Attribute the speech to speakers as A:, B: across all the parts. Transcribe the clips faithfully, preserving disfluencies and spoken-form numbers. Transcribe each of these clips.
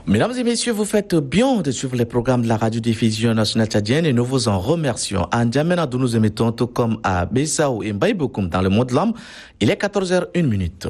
A: Mesdames et messieurs, vous faites bien de suivre les programmes de la radiodiffusion nationale tchadienne et nous vous en remercions. À N'Djamena, d'où nous émettons, tout comme à Bessaou et Mbaïbokoum dans le monde de l'âme, il est quatorze heures une minute.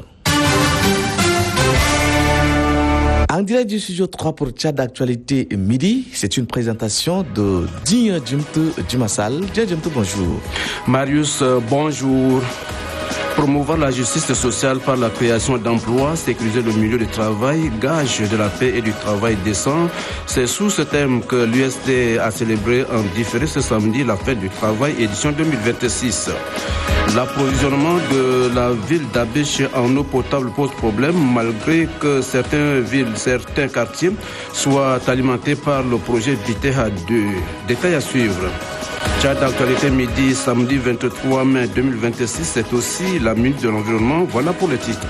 A: En direct du studio trois pour Tchad d'actualité midi, c'est une présentation de Digne Djimtou Djimassal. Digne Djimtou, bonjour.
B: Marius, bonjour. Promouvoir la justice sociale par la création d'emplois, sécuriser le milieu du travail, gage de la paix et du travail décent. C'est sous ce thème que l'U S T a célébré en différé ce samedi la fête du travail édition deux mille vingt-six. L'approvisionnement de la ville d'Abéché en eau potable pose problème malgré que certaines villes, certains quartiers soient alimentés par le projet Vitéha deux. Détail à suivre. Tchad d'actualité midi, samedi vingt-trois mai deux mille vingt-six, c'est aussi la minute de l'environnement. Voilà pour les titres.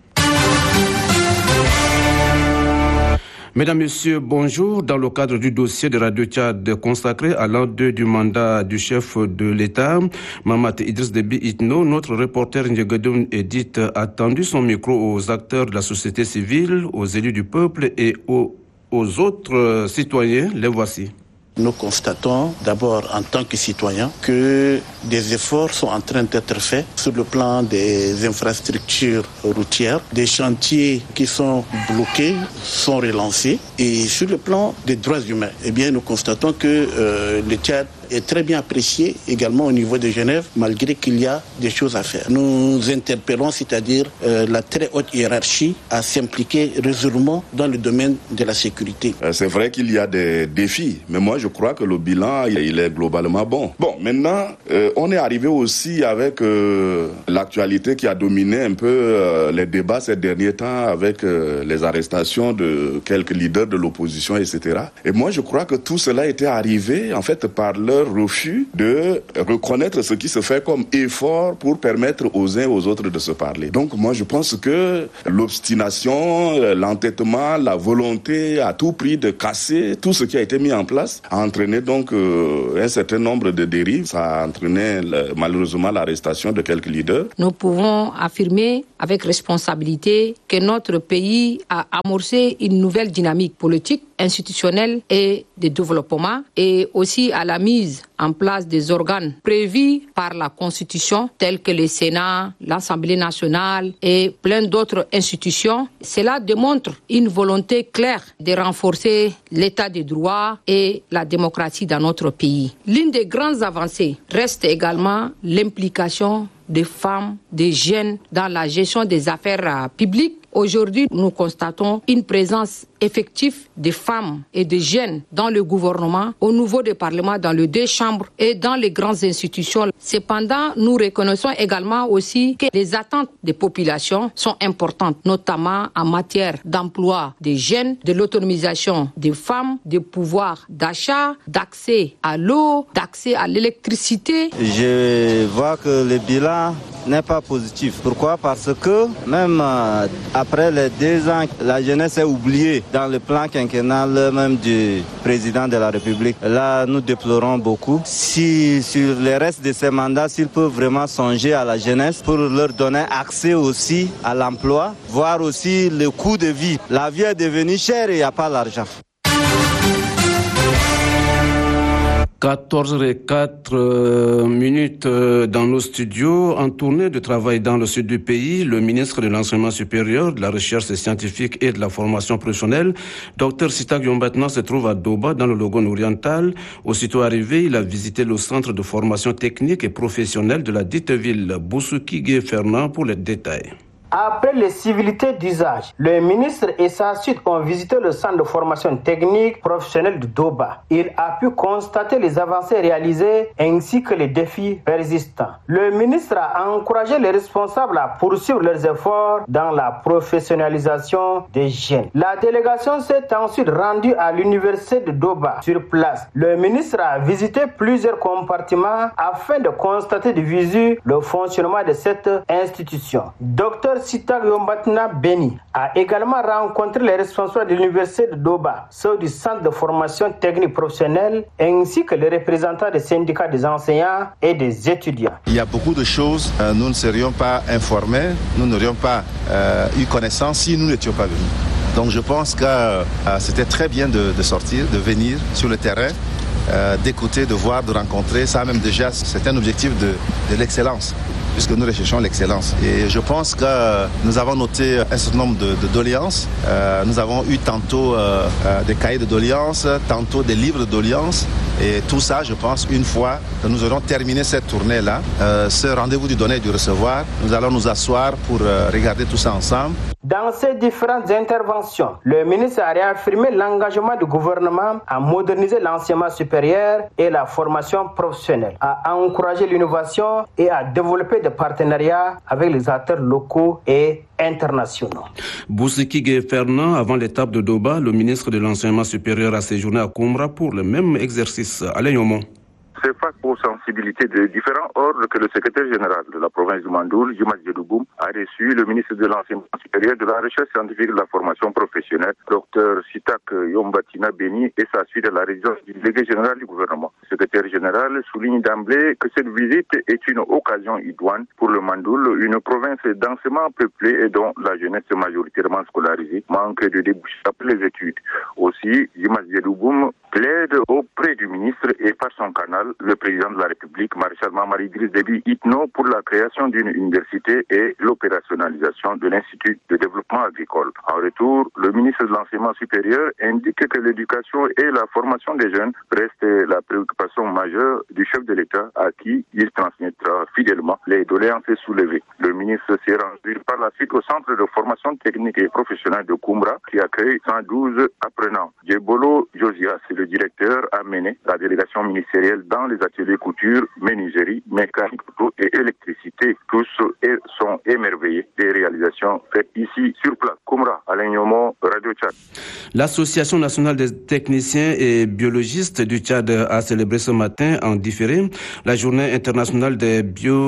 B: Mesdames, Messieurs, bonjour. Dans le cadre du dossier de Radio Tchad consacré à l'an deux du mandat du chef de l'État, Mamat Idriss Déby Itno, notre reporter Ndjegodoum Edith a tendu son micro aux acteurs de la société civile, aux élus du peuple et aux, aux autres citoyens. Les voici.
C: Nous constatons d'abord en tant que citoyens que des efforts sont en train d'être faits sur le plan des infrastructures routières. Des chantiers qui sont bloqués sont relancés. Et sur le plan des droits humains, eh bien, nous constatons que euh, le Tchad est très bien apprécié également au niveau de Genève, malgré qu'il y a des choses à faire. Nous interpellons, c'est-à-dire euh, la très haute hiérarchie, à s'impliquer résolument dans le domaine de la sécurité.
D: C'est vrai qu'il y a des défis, mais moi je crois que le bilan, il est globalement bon. Bon, maintenant, euh, on est arrivé aussi avec euh, l'actualité qui a dominé un peu euh, les débats ces derniers temps avec euh, les arrestations de quelques leaders de l'opposition, et cetera. Et moi je crois que tout cela était arrivé en fait par leur refus de reconnaître ce qui se fait comme effort pour permettre aux uns et aux autres de se parler. Donc moi je pense que l'obstination, l'entêtement, la volonté à tout prix de casser tout ce qui a été mis en place a entraîné donc euh, un certain nombre de dérives. Ça a entraîné le, malheureusement l'arrestation de quelques leaders.
E: Nous pouvons affirmer avec responsabilité que notre pays a amorcé une nouvelle dynamique politique, institutionnelle et de développement, et aussi à la mise en place des organes prévus par la Constitution, tels que le Sénat, l'Assemblée nationale et plein d'autres institutions. Cela démontre une volonté claire de renforcer l'état de droit et la démocratie dans notre pays. L'une des grandes avancées reste également l'implication des femmes, des jeunes dans la gestion des affaires publiques. Aujourd'hui, nous constatons une présence effective des femmes et des jeunes dans le gouvernement, au niveau des parlements, dans les deux chambres et dans les grandes institutions. Cependant, nous reconnaissons également aussi que les attentes des populations sont importantes, notamment en matière d'emploi des jeunes, de l'autonomisation des femmes, du pouvoir d'achat, d'accès à l'eau, d'accès à l'électricité.
F: Je vois que le bilan n'est pas positif. Pourquoi? Parce que même euh, après les deux ans, la jeunesse est oubliée dans le plan quinquennal même du président de la République. Là, nous déplorons beaucoup. Si sur le reste de ces mandats, s'ils peuvent vraiment songer à la jeunesse pour leur donner accès aussi à l'emploi, voir aussi le coût de vie. La vie est devenue chère et il n'y a pas l'argent.
B: quatorze heures quatre minutes dans nos studios. En tournée de travail dans le sud du pays, le ministre de l'Enseignement supérieur, de la Recherche scientifique et de la formation professionnelle, Dr Sitak Yombatna, se trouve à Doba, dans le Logone oriental. Aussitôt arrivé, il a visité le centre de formation technique et professionnelle de la dite ville. Boussouki Gué Fernand pour les détails.
G: Après les civilités d'usage, le ministre et sa suite ont visité le centre de formation technique professionnelle de Doba. Il a pu constater les avancées réalisées ainsi que les défis persistants. Le ministre a encouragé les responsables à poursuivre leurs efforts dans la professionnalisation des jeunes. La délégation s'est ensuite rendue à l'université de Doba. Sur place, le ministre a visité plusieurs compartiments afin de constater de visu le fonctionnement de cette institution. Docteur Sitak Yombatna Beni a également rencontré les responsables de l'université de Doba, ceux du centre de formation technique professionnelle, ainsi que les représentants des syndicats des enseignants et des étudiants.
H: Il y a beaucoup de choses, euh, nous ne serions pas informés, nous n'aurions pas euh, eu connaissance si nous n'étions pas venus. Donc je pense que euh, c'était très bien de, de sortir, de venir sur le terrain, euh, d'écouter, de voir, de rencontrer. Ça même déjà, c'est un objectif de, de l'excellence, puisque nous recherchons l'excellence. Et je pense que nous avons noté un certain nombre de, de doléances. Euh, nous avons eu tantôt euh, euh, des cahiers de doléances, tantôt des livres de doléances. Et tout ça, je pense, une fois que nous aurons terminé cette tournée-là, euh, ce rendez-vous du donner et du recevoir, nous allons nous asseoir pour euh, regarder tout ça ensemble.
G: Dans ces différentes interventions, le ministre a réaffirmé l'engagement du gouvernement à moderniser l'enseignement supérieur et la formation professionnelle, à encourager l'innovation et à développer des partenariats avec les acteurs locaux et internationaux.
B: Bousikige Fernand, avant l'étape de Doba, le ministre de l'Enseignement supérieur a séjourné à Koumra pour le même exercice. Alain Yomon.
I: C'est face aux sensibilités de différents ordres que le secrétaire général de la province du Mandoul, Djimas Djedougum, a reçu le ministre de l'Enseignement supérieur, de la Recherche scientifique et de la formation professionnelle, docteur Sitak Yombatina Beni, et sa suite à la résidence du délégué général du gouvernement. Le secrétaire général souligne d'emblée que cette visite est une occasion idoine pour le Mandoul, une province densément peuplée et dont la jeunesse est majoritairement scolarisée, manque de débouchés après les études. Aussi, Djimas Djedougum plaide auprès du ministre et par son canal le président de la République, maréchal Mamadi Idriss Déby Itno, pour la création d'une université et l'opérationnalisation de l'Institut de développement agricole. En retour, le ministre de l'Enseignement supérieur indique que l'éducation et la formation des jeunes restent la préoccupation majeure du chef de l'État, à qui il transmettra fidèlement les doléances soulevées. Le ministre s'est rendu par la suite au centre de formation technique et professionnelle de Koumra, qui accueille cent douze apprenants. Djebolo Josias, le directeur, a mené la délégation ministérielle dans les ateliers couture, menuiserie, mécanique et électricité. Tous sont émerveillés des réalisations faites ici sur place. Koumra, Alain Yomo, Radio Tchad.
B: L'Association nationale des techniciens et biologistes du Tchad a célébré ce matin en différé la journée internationale des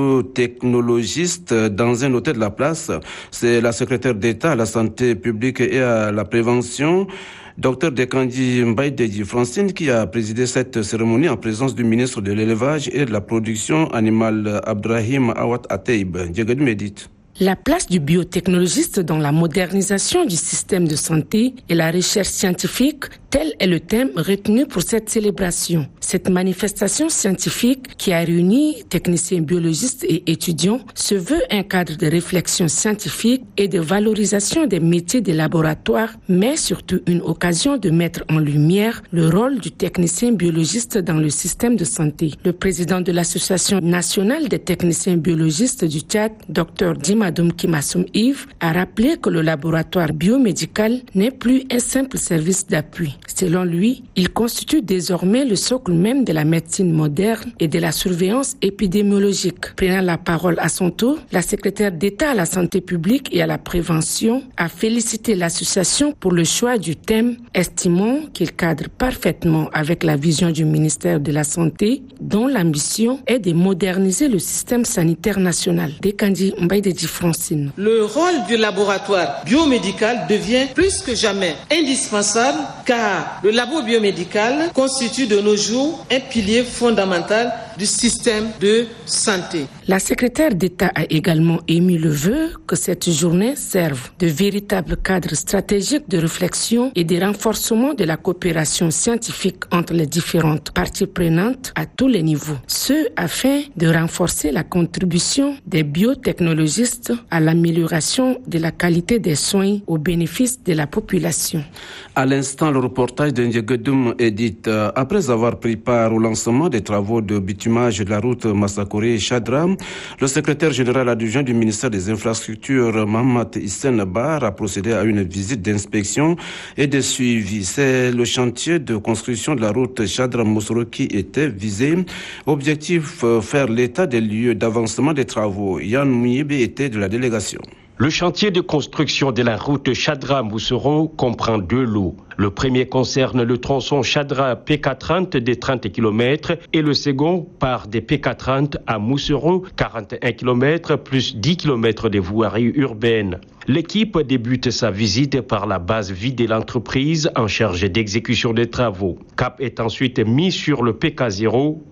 B: biotechnologistes dans un hôtel de la place. C'est la secrétaire d'État à la santé publique et à la prévention, Docteur Dekandji Mbaïdeji Francine, qui a présidé cette cérémonie en présence du ministre de l'Élevage et de la Production animale Abdrahim Awad Ateib. Djegad Medit.
J: La place du biotechnologiste dans la modernisation du système de santé et la recherche scientifique, tel est le thème retenu pour cette célébration. Cette manifestation scientifique qui a réuni techniciens biologistes et étudiants se veut un cadre de réflexion scientifique et de valorisation des métiers des laboratoires, mais surtout une occasion de mettre en lumière le rôle du technicien biologiste dans le système de santé. Le président de l'Association nationale des techniciens biologistes du Tchad, Dr Dima Kimassoum Yves, a rappelé que le laboratoire biomédical n'est plus un simple service d'appui. Selon lui, il constitue désormais le socle même de la médecine moderne et de la surveillance épidémiologique. Prenant la parole à son tour, la secrétaire d'État à la santé publique et à la prévention a félicité l'association pour le choix du thème, estimant qu'il cadre parfaitement avec la vision du ministère de la Santé, dont la mission est de moderniser le système sanitaire national. Dekandji Mbaïdeji Francine.
K: Le rôle du laboratoire biomédical devient plus que jamais indispensable, car le labo biomédical constitue de nos jours un pilier fondamental du système de santé.
J: La secrétaire d'État a également émis le vœu que cette journée serve de véritable cadre stratégique de réflexion et de renforcement de la coopération scientifique entre les différentes parties prenantes à tous les niveaux. Ce afin de renforcer la contribution des biotechnologistes à l'amélioration de la qualité des soins au bénéfice de la population.
B: À l'instant, le reportage de Ndjegedoum Edith. Après avoir pris part au lancement des travaux de bitumage de la route Massakori-Chadra, le secrétaire général adjoint du ministère des Infrastructures, Mohamed Hissène Bar, a procédé à une visite d'inspection et de suivi. C'est le chantier de construction de la route Chadra-Moussoro qui était visé. Objectif, faire l'état des lieux d'avancement des travaux. Yann Mouyebe était de la délégation.
L: Le chantier de construction de la route Chadra-Moussoro comprend deux lots. Le premier concerne le tronçon Chadra-P K trente de trente kilomètres et le second part des P K trente à Moussoro, quarante et un kilomètres plus dix kilomètres de voirie urbaine. L'équipe débute sa visite par la base vide de l'entreprise en charge d'exécution des travaux. Cap est ensuite mis sur le P K zéro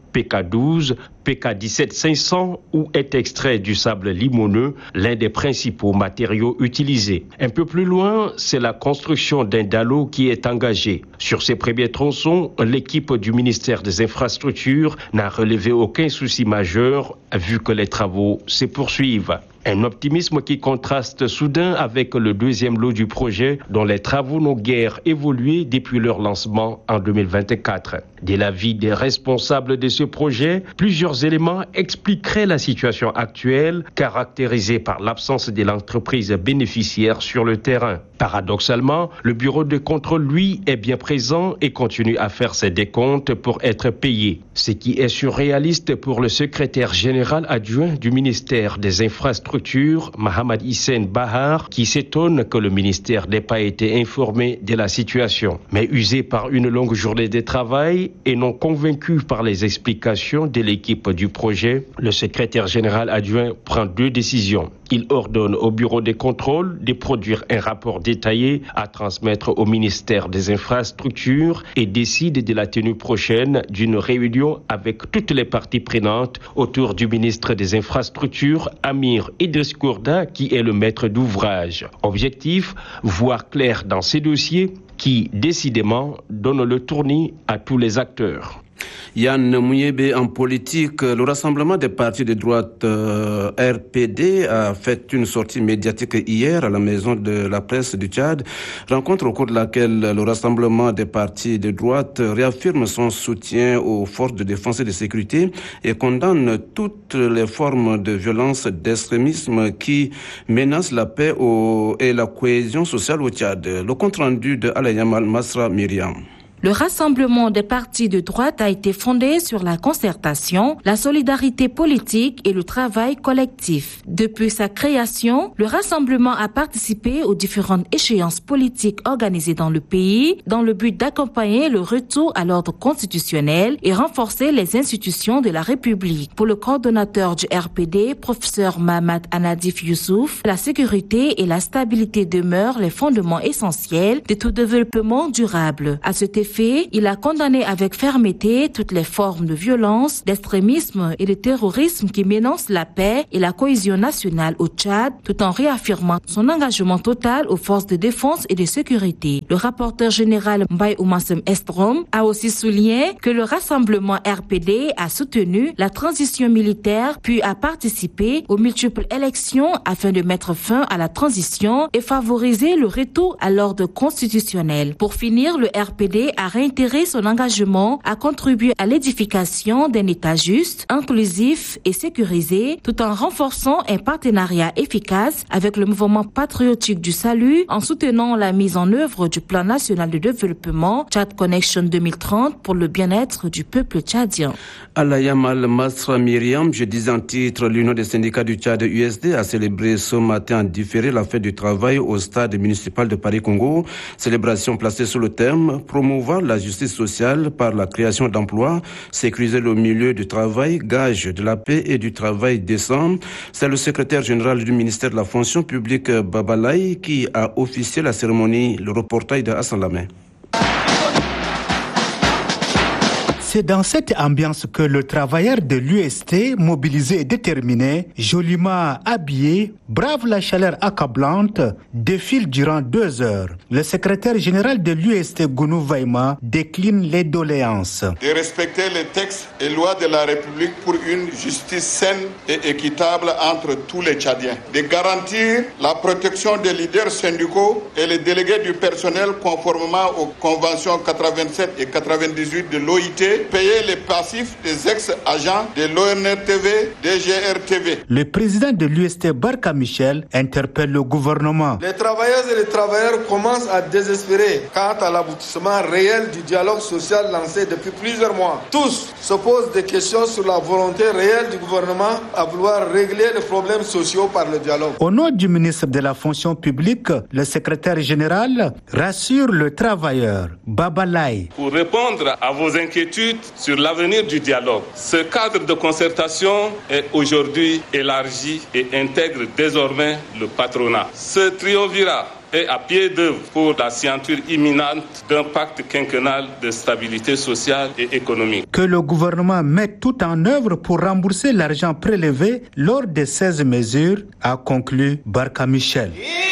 L: P K douze, P K dix-sept cinq cents ou est extrait du sable limoneux, l'un des principaux matériaux utilisés. Un peu plus loin, c'est la construction d'un dallo qui est engagée. Sur ces premiers tronçons, l'équipe du ministère des Infrastructures n'a relevé aucun souci majeur vu que les travaux se poursuivent. Un optimisme qui contraste soudain avec le deuxième lot du projet dont les travaux n'ont guère évolué depuis leur lancement en deux mille vingt-quatre. De l'avis des responsables de ce projet, plusieurs éléments expliqueraient la situation actuelle caractérisée par l'absence de l'entreprise bénéficiaire sur le terrain. Paradoxalement, le bureau de contrôle, lui, est bien présent et continue à faire ses décomptes pour être payé. Ce qui est surréaliste pour le secrétaire général adjoint du ministère des Infrastructures, Mohamed Hissène Bahar, qui s'étonne que le ministère n'ait pas été informé de la situation. Mais usé par une longue journée de travail et non convaincu par les explications de l'équipe du projet, le secrétaire général adjoint prend deux décisions. Il ordonne au bureau de contrôle de produire un rapport détaillé à transmettre au ministère des Infrastructures et décide de la tenue prochaine d'une réunion avec toutes les parties prenantes autour du ministre des Infrastructures, Amir Idriss Kourda, qui est le maître d'ouvrage. Objectif, voir clair dans ces dossiers qui, décidément, donnent le tournis à tous les acteurs.
B: Yann Mouyebe, en politique, le Rassemblement des partis de droite euh, R P D a fait une sortie médiatique hier à la maison de la presse du Tchad, rencontre au cours de laquelle le Rassemblement des partis de droite réaffirme son soutien aux forces de défense et de sécurité et condamne toutes les formes de violence, d'extrémisme qui menacent la paix au, et la cohésion sociale au Tchad. Le compte-rendu de Alayamal Masra Myriam.
M: Le Rassemblement des partis de droite a été fondé sur la concertation, la solidarité politique et le travail collectif. Depuis sa création, le Rassemblement a participé aux différentes échéances politiques organisées dans le pays dans le but d'accompagner le retour à l'ordre constitutionnel et renforcer les institutions de la République. Pour le coordonnateur du R P D, professeur Mahamat Anadif Youssouf, la sécurité et la stabilité demeurent les fondements essentiels de tout développement durable. À cet effet, il a condamné avec fermeté toutes les formes de violence, d'extrémisme et de terrorisme qui menacent la paix et la cohésion nationale au Tchad, tout en réaffirmant son engagement total aux forces de défense et de sécurité. Le rapporteur général Mbaye Oumassem Estrom a aussi souligné que le Rassemblement R P D a soutenu la transition militaire puis a participé aux multiples élections afin de mettre fin à la transition et favoriser le retour à l'ordre constitutionnel. Pour finir, le R P D a réitéré son engagement à contribuer à l'édification d'un État juste, inclusif et sécurisé, tout en renforçant un partenariat efficace avec le mouvement patriotique du salut en soutenant la mise en œuvre du plan national de développement Tchad Connection deux mille trente pour le bien-être du peuple tchadien.
B: Alayamal Masra Myriam, je dis en titre, l'Union des syndicats du Tchad U S D a célébré ce matin en différé la fête du travail au stade municipal de Paris-Congo. Célébration placée sous le thème promouvoir la justice sociale par la création d'emplois, sécuriser le milieu du travail, gage de la paix et du travail décent. C'est le secrétaire général du ministère de la fonction publique Babalaï qui a officié la cérémonie. Le reportage de Hassan Lamé.
N: C'est dans cette ambiance que le travailleur de l'U S T, mobilisé et déterminé, joliment habillé, brave la chaleur accablante, défile durant deux heures. Le secrétaire général de l'U S T, Gounou Vaima, décline les doléances.
O: De respecter les textes et lois de la République pour une justice saine et équitable entre tous les Tchadiens. De garantir la protection des leaders syndicaux et les délégués du personnel conformément aux conventions quatre-vingt-sept et quatre-vingt-dix-huit de l'O I T, payer les passifs des ex-agents de l'O N R T V, D G R T V.
N: Le président de l'U S T, Barka Michel, interpelle le gouvernement.
P: Les travailleurs et les travailleurs commencent à désespérer quant à l'aboutissement réel du dialogue social lancé depuis plusieurs mois. Tous se posent des questions sur la volonté réelle du gouvernement à vouloir régler les problèmes sociaux par le dialogue.
N: Au nom du ministre de la fonction publique, le secrétaire général rassure le travailleur, Babalaï.
Q: Pour répondre à vos inquiétudes sur l'avenir du dialogue, ce cadre de concertation est aujourd'hui élargi et intègre désormais le patronat. Ce triumvirat est à pied d'œuvre pour la signature imminente d'un pacte quinquennal de stabilité sociale et économique.
N: Que le gouvernement mette tout en œuvre pour rembourser l'argent prélevé lors des seize mesures, a conclu Barka Michel.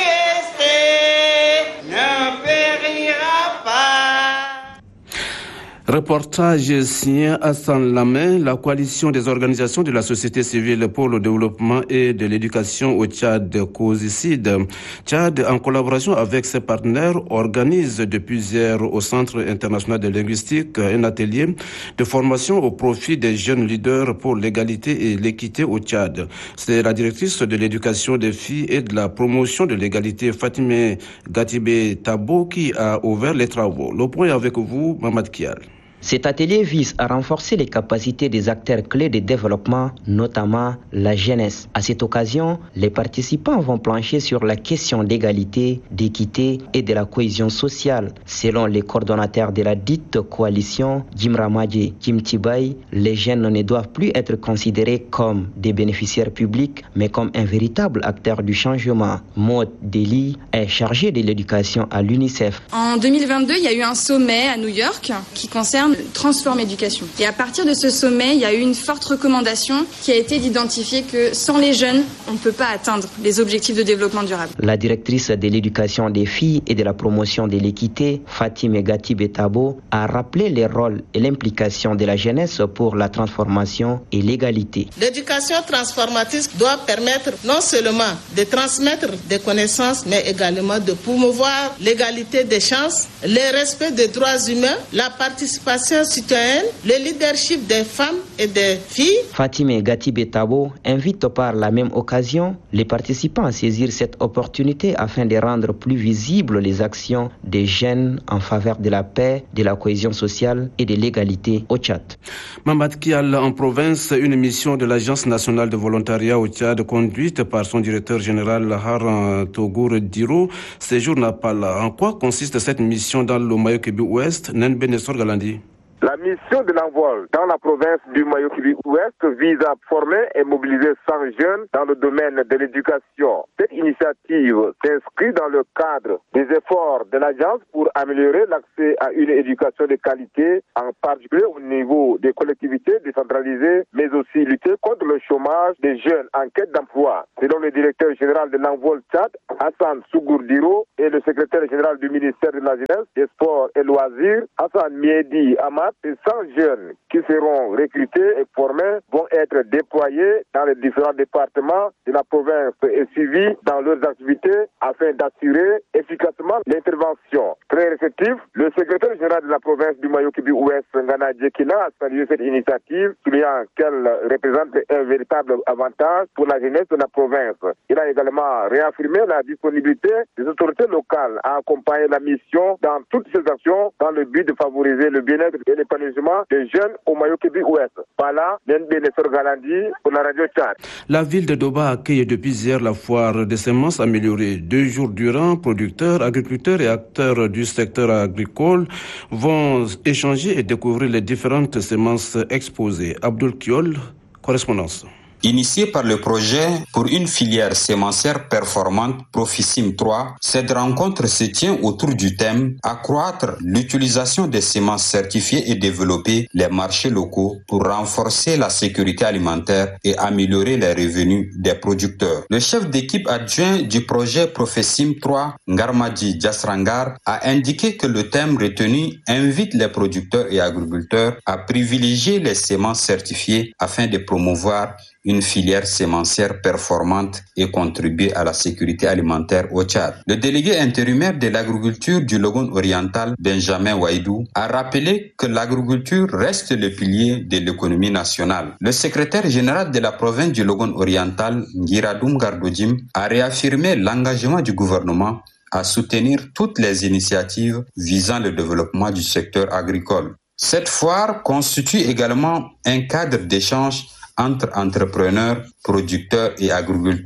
B: Reportage signé Hassan Lamé. La coalition des organisations de la société civile pour le développement et de l'éducation au Tchad, COSICID, Tchad, en collaboration avec ses partenaires, organise depuis hier au Centre international de linguistique un atelier de formation au profit des jeunes leaders pour l'égalité et l'équité au Tchad. C'est la directrice de l'éducation des filles et de la promotion de l'égalité, Fatime Gatibé Tabo, qui a ouvert les travaux. Le point est avec vous, Mamad Kial.
R: Cet atelier vise à renforcer les capacités des acteurs clés de développement, notamment la jeunesse. À cette occasion, les participants vont plancher sur la question d'égalité, d'équité et de la cohésion sociale. Selon les coordonnateurs de la dite coalition, Jim Ramadji, Jim Tibaï, les jeunes ne doivent plus être considérés comme des bénéficiaires publics, mais comme un véritable acteur du changement. Maud Deli est chargée de l'éducation à l'UNICEF.
S: En deux mille vingt-deux, il y a eu un sommet à New York qui concerne Transform Éducation. Et à partir de ce sommet, il y a eu une forte recommandation qui a été d'identifier que sans les jeunes, on ne peut pas atteindre les objectifs de développement durable.
R: La directrice de l'éducation des filles et de la promotion de l'équité, Fatime Gatibé Tabo, a rappelé les rôles et l'implication de la jeunesse pour la transformation et l'égalité.
T: L'éducation transformatrice doit permettre non seulement de transmettre des connaissances, mais également de promouvoir l'égalité des chances, le respect des droits humains, la participation citoyenne, le leadership des femmes et des filles.
R: Fatime Gatibé Tabo invite par la même occasion les participants à saisir cette opportunité afin de rendre plus visibles les actions des jeunes en faveur de la paix, de la cohésion sociale et de l'égalité au Tchad.
B: Mamad Kial, en province, une mission de l'Agence nationale de volontariat au Tchad conduite par son directeur général Haran Togour Diro séjourne à Pala. En quoi consiste cette mission dans le Mayo-Kébi-Ouest? Nen Benessor Galandi.
U: La mission de l'envol dans la province du Mayo-Kébi-Ouest vise à former et mobiliser cent jeunes dans le domaine de l'éducation. Cette initiative s'inscrit dans le cadre des efforts de l'agence pour améliorer l'accès à une éducation de qualité, en particulier au niveau des collectivités décentralisées, mais aussi lutter contre le chômage des jeunes en quête d'emploi. Selon le directeur général de l'envol Tchad, Hassan Sougourdiro, et le secrétaire général du ministère de la Jeunesse, des Sports et Loisirs, Hassan Miedi Amad, et cent jeunes qui seront recrutés et formés vont être déployés dans les différents départements de la province et suivis dans leurs activités afin d'assurer efficacement l'intervention. Très réceptif, le secrétaire général de la province du Mayo-Kébi-Ouest, Ngana Djekina, a salué cette initiative, soulignant qu'elle représente un véritable avantage pour la jeunesse de la province. Il a également réaffirmé la disponibilité des autorités locales à accompagner la mission dans toutes ses actions dans le but de favoriser le bien-être et l'épanouissement des jeunes au Mayo-Kébi-Ouest. Voilà, Benessor Galandi pour la radio Tchad.
B: La ville de Doba accueille depuis hier la foire des semences améliorées. Deux jours durant, producteurs, agriculteurs et acteurs du secteur agricole vont échanger et découvrir les différentes semences exposées. Abdul Kiol, correspondance.
V: Initié par le projet pour une filière sémencière performante Proficim trois, cette rencontre se tient autour du thème « Accroître l'utilisation des semences certifiées et développer les marchés locaux pour renforcer la sécurité alimentaire et améliorer les revenus des producteurs ». Le chef d'équipe adjoint du projet Proficim trois, Ngarmadji Jasrangar, a indiqué que le thème retenu invite les producteurs et agriculteurs à privilégier les semences certifiées afin de promouvoir une filière sémencière performante et contribuer à la sécurité alimentaire au Tchad. Le délégué intérimaire de l'agriculture du Logone oriental, Benjamin Waidou, a rappelé que l'agriculture reste le pilier de l'économie nationale. Le secrétaire général de la province du Logone oriental, Ngiradoum Gardojim, a réaffirmé l'engagement du gouvernement à soutenir toutes les initiatives visant le développement du secteur agricole. Cette foire constitue également un cadre d'échange entre entrepreneurs, producteurs et agriculteurs.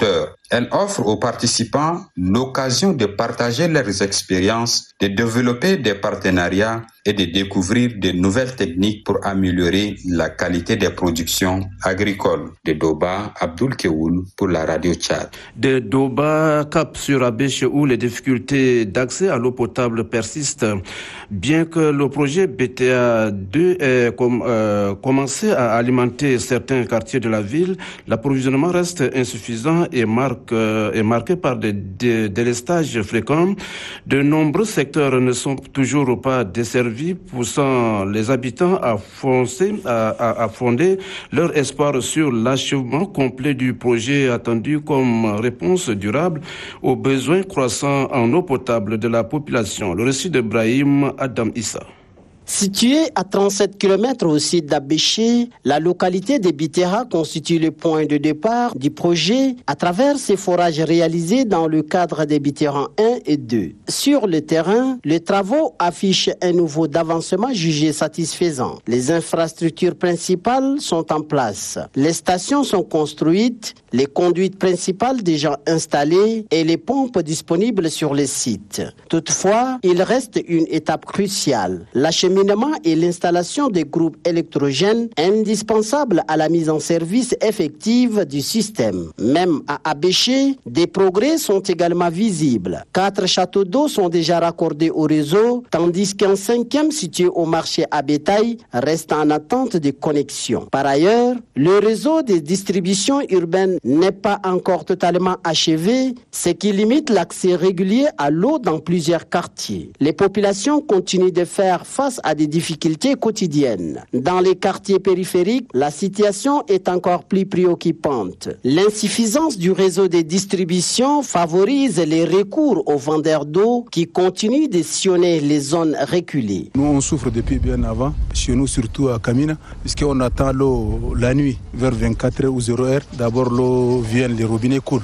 V: Elle offre aux participants l'occasion de partager leurs expériences, de développer des partenariats et de découvrir de nouvelles techniques pour améliorer la qualité des productions agricoles. De Doba, Abdoul Keoul pour la radio Tchad.
B: De Doba, cap sur Abéché où les difficultés d'accès à l'eau potable persistent. Bien que le projet B T A deux ait com- euh, commencé à alimenter certains quartiers de la ville, l'approvisionnement reste insuffisant et, marque, euh, est marqué par des, des délestages fréquents. De nombreux secteurs ne sont toujours pas desservis, poussant les habitants à, foncer, à, à, à fonder leur espoir sur l'achèvement complet du projet attendu comme réponse durable aux besoins croissants en eau potable de la population. Le récit de Brahim Adam Issa.
A: Située à trente-sept kilomètres au sud d'Abéché, la localité de Bitera constitue le point de départ du projet à travers ses forages réalisés dans le cadre des Bitera un et deux. Sur le terrain, les travaux affichent un niveau d'avancement jugé satisfaisant. Les infrastructures principales sont en place. Les stations sont construites, les conduites principales déjà installées et les pompes disponibles sur les sites. Toutefois, il reste une étape cruciale. L'acheminement et l'installation des groupes électrogènes indispensables à la mise en service effective du système. Même à Abéché, des progrès sont également visibles. Quatre châteaux d'eau sont déjà raccordés au réseau, tandis qu'un cinquième situé au marché à bétail reste en attente de connexion. Par ailleurs, le réseau des distributions urbaines n'est pas encore totalement achevé, ce qui limite l'accès régulier à l'eau dans plusieurs quartiers. Les populations continuent de faire face à des difficultés quotidiennes. Dans les quartiers périphériques, la situation est encore plus préoccupante. L'insuffisance du réseau de distribution favorise les recours aux vendeurs d'eau qui continuent de sillonner les zones reculées.
C: Nous, on souffre depuis bien avant, chez nous surtout à Kamina, puisqu'on attend l'eau la nuit, vers vingt-quatre heures ou zéro heure. D'abord, l'eau vient, les robinets coulent.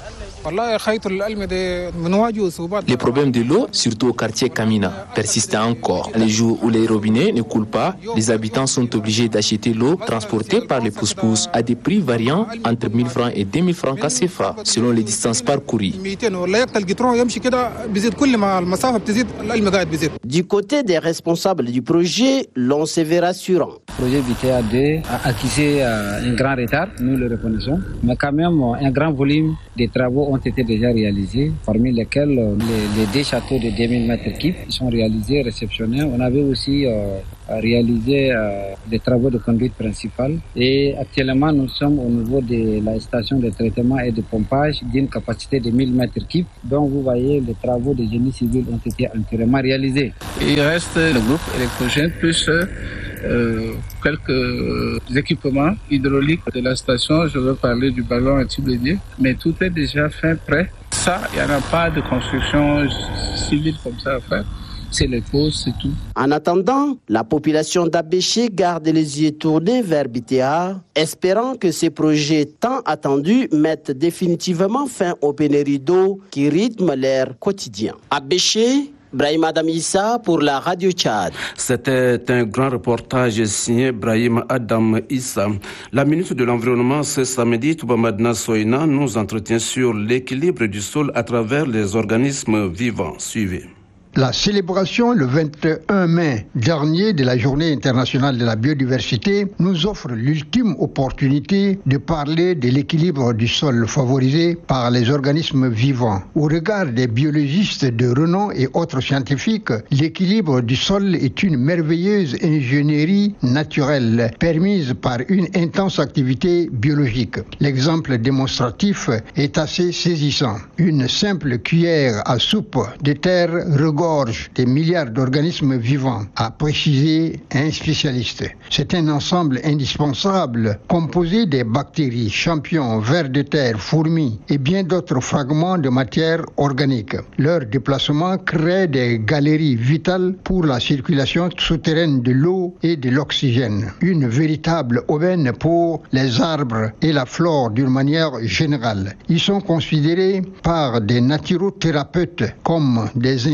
W: Les problèmes de l'eau, surtout au quartier Kamina, persistent encore. Les jours où les robinets ne coulent pas, les habitants sont obligés d'acheter l'eau transportée par les pousse-pousse à des prix variant entre mille francs et deux mille francs C F A, selon les distances parcourues.
A: Du côté des responsables du projet, l'on se veut rassurant.
X: Le projet B T A deux a accusé un grand retard, nous le reconnaissons, mais quand même un grand volume de travaux ont été déjà réalisés, parmi lesquels les, les deux châteaux de deux mille mètres cubes sont réalisés, réceptionnés. On avait aussi euh, réalisé euh, des travaux de conduite principale et actuellement nous sommes au niveau de la station de traitement et de pompage d'une capacité de mille mètres cubes. Donc vous voyez, les travaux de génie civil ont été entièrement réalisés. Et il reste le groupe électrogène plus Euh, quelques euh, équipements hydrauliques de la station. Je veux parler du ballon anti-bélier, mais tout est déjà fait, prêt. Ça, il n'y en a pas de construction civile comme ça à faire. C'est les poses, c'est tout.
A: En attendant, la population d'Abéché garde les yeux tournés vers B T A, espérant que ces projets tant attendus mettent définitivement fin aux pénuries d'eau qui rythment leur quotidien. Abéché, Brahim Adam Issa pour la radio Tchad.
B: C'était un grand reportage signé Brahim Adam Issa. La ministre de l'Environnement ce samedi, Touba Madna Soina, nous entretient sur l'équilibre du sol à travers les organismes vivants. Suivez.
Y: La célébration le vingt et un mai dernier de la Journée internationale de la biodiversité nous offre l'ultime opportunité de parler de l'équilibre du sol favorisé par les organismes vivants. Au regard des biologistes de renom et autres scientifiques, l'équilibre du sol est une merveilleuse ingénierie naturelle permise par une intense activité biologique. L'exemple démonstratif est assez saisissant. Une simple cuillère à soupe de terre regorge des milliards d'organismes vivants, a précisé un spécialiste. C'est un ensemble indispensable composé des bactéries, champignons, vers de terre, fourmis et bien d'autres fragments de matière organique. Leur déplacement crée des galeries vitales pour la circulation souterraine de l'eau et de l'oxygène. Une véritable aubaine pour les arbres et la flore d'une manière générale. Ils sont considérés par des naturothérapeutes comme des ingénieurs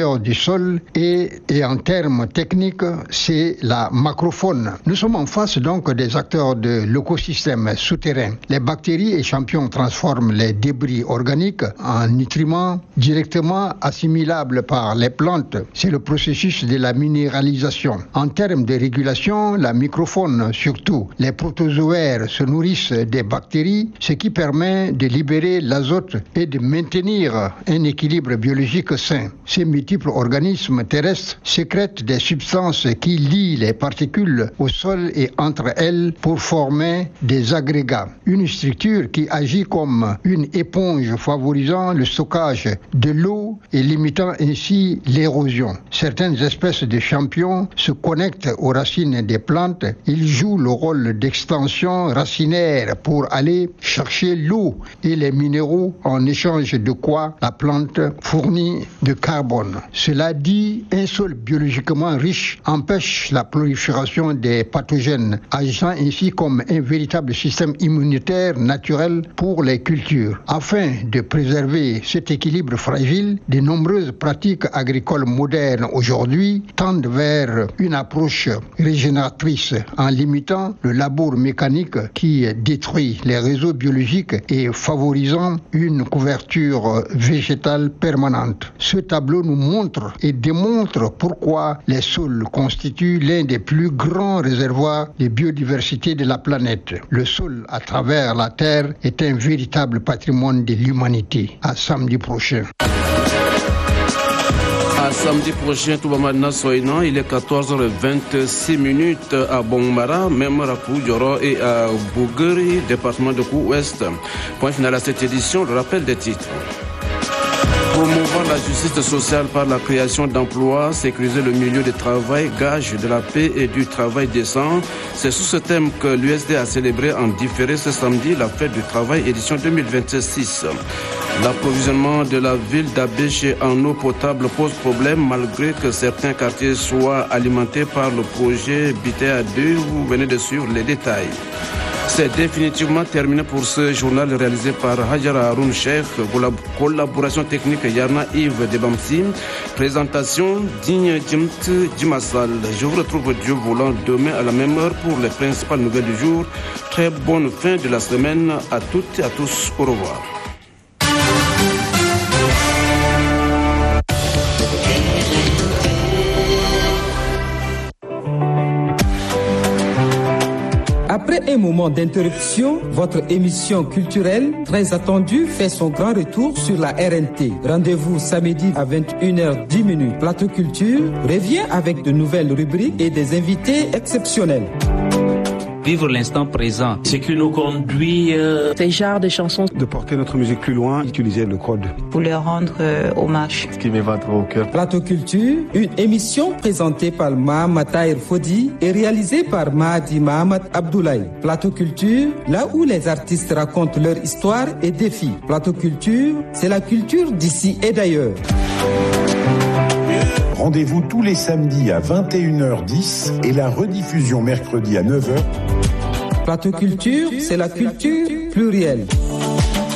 Y: l'intérieur du sol et, et en termes techniques, c'est la macrofaune. Nous sommes en face donc des acteurs de l'écosystème souterrain. Les bactéries et champignons transforment les débris organiques en nutriments directement assimilables par les plantes. C'est le processus de la minéralisation. En termes de régulation, la microfaune, surtout les protozoaires, se nourrissent des bactéries, ce qui permet de libérer l'azote et de maintenir un équilibre biologique sain. Ces multiples organismes terrestres sécrètent des substances qui lient les particules au sol et entre elles pour former des agrégats. Une structure qui agit comme une éponge favorisant le stockage de l'eau et limitant ainsi l'érosion. Certaines espèces de champignons se connectent aux racines des plantes. Ils jouent le rôle d'extension racinaire pour aller chercher l'eau et les minéraux en échange de quoi la plante fournit de carbone. Cela dit, un sol biologiquement riche empêche la prolifération des pathogènes, agissant ainsi comme un véritable système immunitaire naturel pour les cultures. Afin de préserver cet équilibre fragile, de nombreuses pratiques agricoles modernes aujourd'hui tendent vers une approche régénératrice en limitant le labour mécanique qui détruit les réseaux biologiques et favorisant une couverture végétale permanente. Ce tableau nous montre et démontre pourquoi les sols constituent l'un des plus grands réservoirs de biodiversité de la planète. Le sol à travers la Terre est un véritable patrimoine de l'humanité. À samedi prochain.
B: À samedi prochain, Toubamana Soïna, il est quatorze heures vingt-six minutes à Bongmara, même à Poudjoro et à Bougeri, département de Kou-Ouest. Point final à cette édition, le rappel des titres. Promouvoir la justice sociale par la création d'emplois, sécuriser le milieu de travail, gage de la paix et du travail décent. C'est sous ce thème que l'U S D a célébré en différé ce samedi la fête du travail édition deux mille vingt-six. L'approvisionnement de la ville d'Abéché en eau potable pose problème malgré que certains quartiers soient alimentés par le projet B T A deux. Vous venez de suivre les détails. C'est définitivement terminé pour ce journal réalisé par Hajara Haroun Cheikh, pour la collaboration technique Yarna Yves Debamsi, présentation Digne Djimt Djimassal. Je vous retrouve Dieu voulant demain à la même heure pour les principales nouvelles du jour. Très bonne fin de la semaine à toutes et à tous. Au revoir.
D: Après un moment d'interruption, votre émission culturelle très attendue fait son grand retour sur la R N T. Rendez-vous samedi à vingt et une heures dix. Plateau Culture revient avec de nouvelles rubriques et des invités exceptionnels.
E: Vivre l'instant présent, ce qui nous conduit... Euh...
F: Ces genres de chansons.
G: De porter notre musique plus loin, utiliser le code.
F: Pour leur rendre euh, hommage.
G: Ce qui me va trop au cœur.
D: Plateau Culture, une émission présentée par Mahamat Tahir Fodi et réalisée par Mahdi Mahamat Abdoulaye. Plateau Culture, là où les artistes racontent leur histoire et défis. Plateau Culture, c'est la culture d'ici et d'ailleurs.
H: Rendez-vous tous les samedis à vingt et une heures dix et la rediffusion mercredi à neuf heures.
D: Plateau Culture, c'est la culture plurielle.